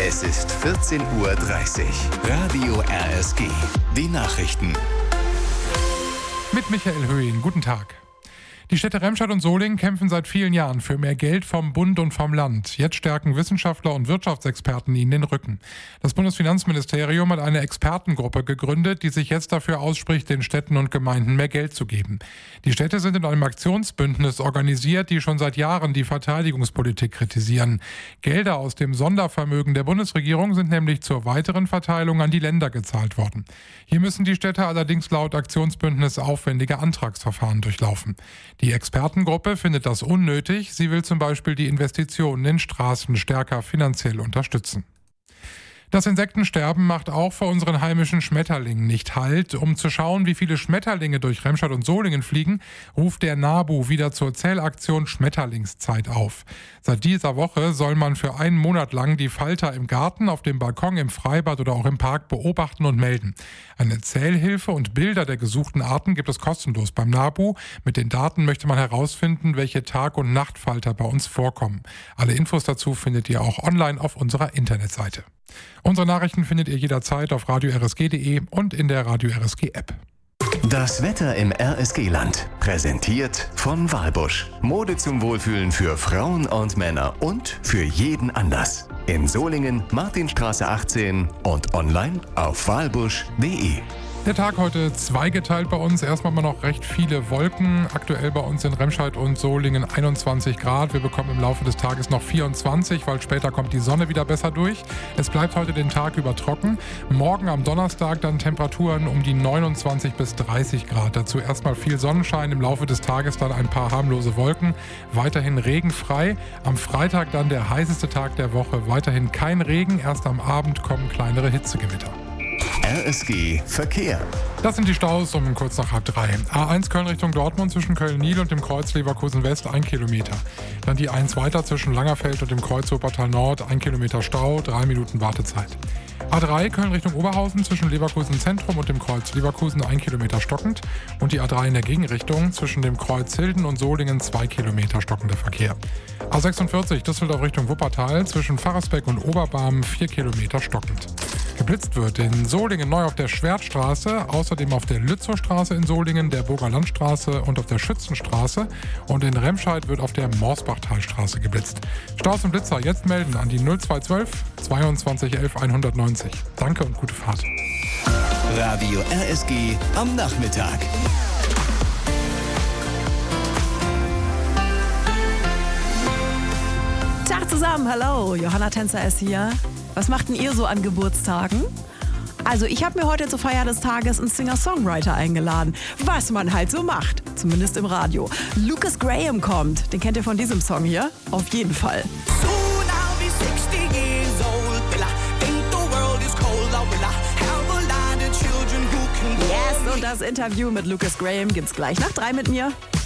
Es ist 14:30 Uhr. Radio RSG. Die Nachrichten. Mit Michael Höhing. Guten Tag. Die Städte Remscheid und Solingen kämpfen seit vielen Jahren für mehr Geld vom Bund und vom Land. Jetzt stärken Wissenschaftler und Wirtschaftsexperten ihnen den Rücken. Das Bundesfinanzministerium hat eine Expertengruppe gegründet, die sich jetzt dafür ausspricht, den Städten und Gemeinden mehr Geld zu geben. Die Städte sind in einem Aktionsbündnis organisiert, die schon seit Jahren die Verteidigungspolitik kritisieren. Gelder aus dem Sondervermögen der Bundesregierung sind nämlich zur weiteren Verteilung an die Länder gezahlt worden. Hier müssen die Städte allerdings laut Aktionsbündnis aufwendige Antragsverfahren durchlaufen. Die Expertengruppe findet das unnötig. Sie will zum Beispiel die Investitionen in Straßen stärker finanziell unterstützen. Das Insektensterben macht auch vor unseren heimischen Schmetterlingen nicht Halt. Um zu schauen, wie viele Schmetterlinge durch Remscheid und Solingen fliegen, ruft der NABU wieder zur Zählaktion Schmetterlingszeit auf. Seit dieser Woche soll man für einen Monat lang die Falter im Garten, auf dem Balkon, im Freibad oder auch im Park beobachten und melden. Eine Zählhilfe und Bilder der gesuchten Arten gibt es kostenlos beim NABU. Mit den Daten möchte man herausfinden, welche Tag- und Nachtfalter bei uns vorkommen. Alle Infos dazu findet ihr auch online auf unserer Internetseite. Unsere Nachrichten findet ihr jederzeit auf radio-rsg.de und in der Radio RSG App. Das Wetter im RSG-Land. Präsentiert von Walbusch. Mode zum Wohlfühlen für Frauen und Männer und für jeden Anlass. In Solingen, Martinstraße 18 und online auf walbusch.de. Der Tag heute zweigeteilt bei uns. Erstmal mal noch recht viele Wolken. Aktuell bei uns in Remscheid und Solingen 21 Grad. Wir bekommen im Laufe des Tages noch 24, weil später kommt die Sonne wieder besser durch. Es bleibt heute den Tag über trocken. Morgen am Donnerstag dann Temperaturen um die 29 bis 30 Grad. Dazu erstmal viel Sonnenschein. Im Laufe des Tages dann ein paar harmlose Wolken. Weiterhin regenfrei. Am Freitag dann der heißeste Tag der Woche. Weiterhin kein Regen. Erst am Abend kommen kleinere Hitzegewitter. RSG Verkehr. Das sind die Staus um kurz nach 2:30. A1 Köln Richtung Dortmund zwischen Köln-Nil und dem Kreuz Leverkusen West 1 Kilometer. Dann die 1 weiter zwischen Langerfeld und dem Kreuz Wuppertal Nord 1 Kilometer Stau, 3 Minuten Wartezeit. A3 Köln Richtung Oberhausen zwischen Leverkusen Zentrum und dem Kreuz Leverkusen 1 Kilometer stockend und die A3 in der Gegenrichtung zwischen dem Kreuz Hilden und Solingen 2 Kilometer stockender Verkehr. A46 Düsseldorf Richtung Wuppertal zwischen Pfarrersbeck und Oberbarm 4 Kilometer stockend. Geblitzt wird in Solingen neu auf der Schwertstraße, außerdem auf der Lützowstraße in Solingen, der Burger Landstraße und auf der Schützenstraße und in Remscheid wird auf der Morsbachtalstraße geblitzt. Staus und Blitzer jetzt melden an die 0212 22 11 190. Danke und gute Fahrt. Radio RSG am Nachmittag. Tag zusammen, hallo, Johanna Tänzer ist hier. Was macht denn ihr so an Geburtstagen? Also ich habe mir heute zur Feier des Tages einen Singer-Songwriter eingeladen. Was man halt so macht, zumindest im Radio. Lucas Graham kommt, den kennt ihr von diesem Song hier? Auf jeden Fall. Yes, und das Interview mit Lucas Graham gibt's gleich nach 3 mit mir.